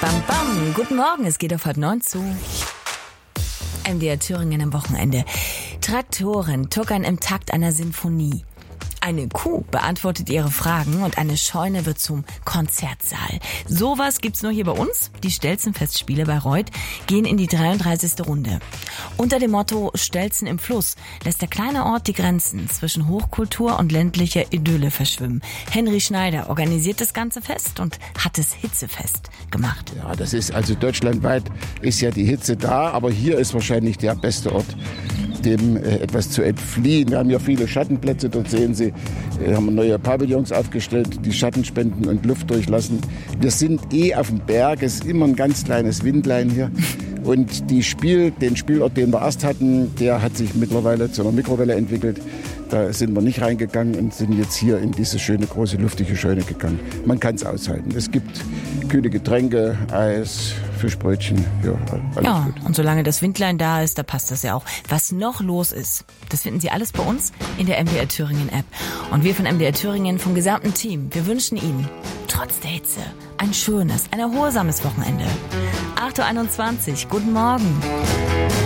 Bam, bam. Guten Morgen, es geht auf 8:30 zu. MDR Thüringen am Wochenende. Traktoren tuckern im Takt einer Sinfonie. Eine Kuh beantwortet ihre Fragen und eine Scheune wird zum Konzertsaal. Sowas gibt's nur hier bei uns. Die Stelzenfestspiele bei Reuth gehen in die 33. Runde. Unter dem Motto Stelzen im Fluss lässt der kleine Ort die Grenzen zwischen Hochkultur und ländlicher Idylle verschwimmen. Henry Schneider organisiert das ganze Fest und hat es hitzefest gemacht. Ja, das ist also deutschlandweit ist ja die Hitze da, aber hier ist wahrscheinlich der beste Ort, dem etwas zu entfliehen. Wir haben ja viele Schattenplätze, dort sehen Sie, haben neue Pavillons aufgestellt, die Schatten spenden und Luft durchlassen. Wir sind auf dem Berg, es ist immer ein ganz kleines Windlein hier. Und den Spielort, den wir erst hatten, der hat sich mittlerweile zu einer Mikrowelle entwickelt. Da sind wir nicht reingegangen und sind jetzt hier in diese schöne, große, luftige Scheune gegangen. Man kann es aushalten. Es gibt kühle Getränke, Eis, Fischbrötchen. Ja, alles gut. Und solange das Windlein da ist, da passt das ja auch. Was noch los ist, das finden Sie alles bei uns in der MDR Thüringen App. Und wir von MDR Thüringen, vom gesamten Team, wir wünschen Ihnen trotz der Hitze ein schönes, ein erholsames Wochenende. 8:21 Uhr, guten Morgen.